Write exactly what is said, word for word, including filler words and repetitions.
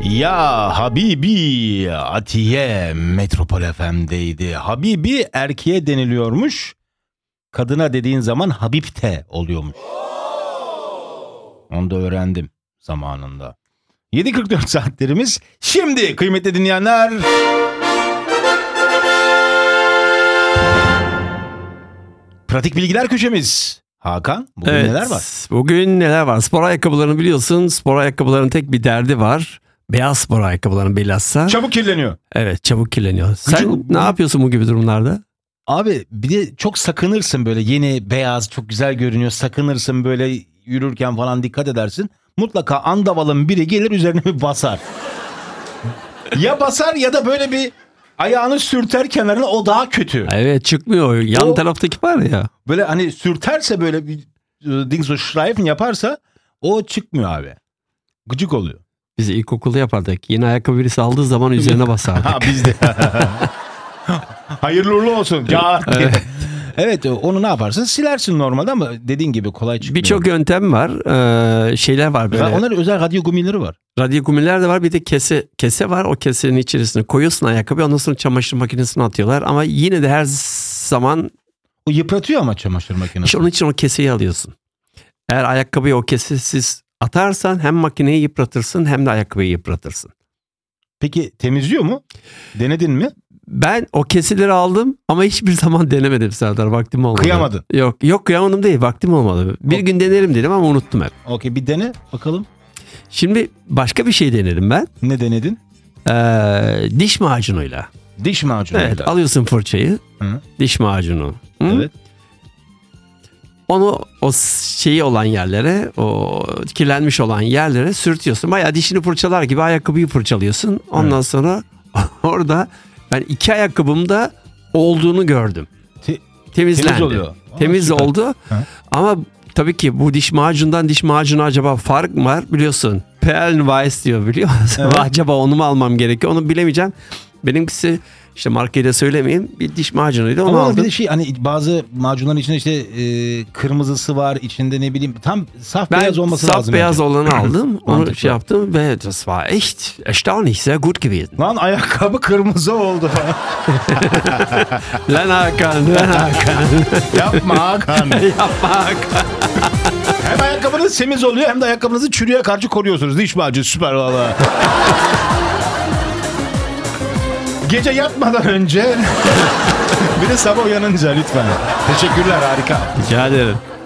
Ya Habibi Atiye Metropol F M'deydi. Habibi erkeğe deniliyormuş. Kadına dediğin zaman Habibte oluyormuş. Onu da öğrendim zamanında. yedi kırk dört saatlerimiz. Şimdi kıymetli dinleyenler. Pratik bilgiler köşemiz. Hakan, bugün evet, neler var? Bugün neler var? Spor ayakkabılarını biliyorsun. Spor ayakkabılarının tek bir derdi var. Beyaz spor ayakkabıların bilhassa. Çabuk kirleniyor. Evet, çabuk kirleniyor. Sen Küçük, ne yapıyorsun bu gibi durumlarda? Abi bir de çok sakınırsın, böyle yeni beyaz çok güzel görünüyor. Sakınırsın, böyle yürürken falan dikkat edersin. Mutlaka andavalın biri gelir üzerine bir basar. Ya basar ya da böyle bir ayağını sürter kenarına, o daha kötü. Evet, çıkmıyor. Yan O, taraftaki var ya. Böyle hani sürterse, böyle bir Dings o Schleifen yaparsa o çıkmıyor abi. Gıcık oluyor. Biz ilkokulda yapardık. Yeni ayakkabı birisi aldığı zaman üzerine basardık. Ha, biz de. Hayırlı uğurlu olsun. Evet. Evet, onu ne yaparsın? Silersin normalde ama dediğin gibi kolay çıkmıyor. Birçok yöntem var. Ee, şeyler var böyle. Onların özel radyo gumileri var. Radyo gumiler de var. Bir de kese kese var. O kesenin içerisine koyuyorsun ayakkabı. Ondan sonra çamaşır makinesine atıyorlar. Ama yine de her zaman... O yıpratıyor ama çamaşır makinesi. İşte onun için o keseyi alıyorsun. Eğer ayakkabıyı o kesesiz atarsan hem makineyi yıpratırsın hem de ayakkabıyı yıpratırsın. Peki temizliyor mu? Denedin mi? Ben o kesileri aldım ama hiçbir zaman denemedim Serdar. Vaktim olmadı. Kıyamadın. Yok yok kıyamadım değil. Vaktim olmadı. Bir o... gün denerim dedim ama unuttum hep. Okey, bir dene bakalım. Şimdi başka bir şey denedim ben. Ne denedin? Ee, diş macunuyla. Diş macunuyla. Evet, alıyorsun fırçayı. Hı. Diş macunu. Hı? Evet. Onu o şeyi olan yerlere, o kirlenmiş olan yerlere sürtüyorsun. Bayağı dişini fırçalar gibi ayakkabıyı fırçalıyorsun. Ondan evet. sonra orada ben iki ayakkabımda olduğunu gördüm. Te- Temizlendi. Temiz oluyor. Aa, Temiz süper. oldu. Ha. Ama tabii ki bu diş macundan diş macunu acaba fark mı var biliyorsun. Perlweiss diyor, biliyor musun? Evet. Acaba onu mu almam gerekiyor? Onu bilemeyeceğim. Benimkisi işte markayı da söylemeyeyim, bir diş macunuydu, onu ama aldım. Bir de şey, hani bazı macunların içinde işte e, kırmızısı var, içinde ne bileyim tam saf ben beyaz olması saf lazım. Saf beyaz yani. Olanı aldım. Onu şey yaptım ve das war echt erstaunlich, sehr gut gewesen. Lan ayakkabı kırmızı oldu falan. Lan Hakan, lan Hakan. Yapma Hakan. Yapma Hakan. Hem ayakkabınız temiz oluyor hem de ayakkabınızı çürüye karşı koruyorsunuz. Diş macunu süper valla. Gece yatmadan önce bir de sabah uyanınca lütfen. Teşekkürler, harika. Rica ederim.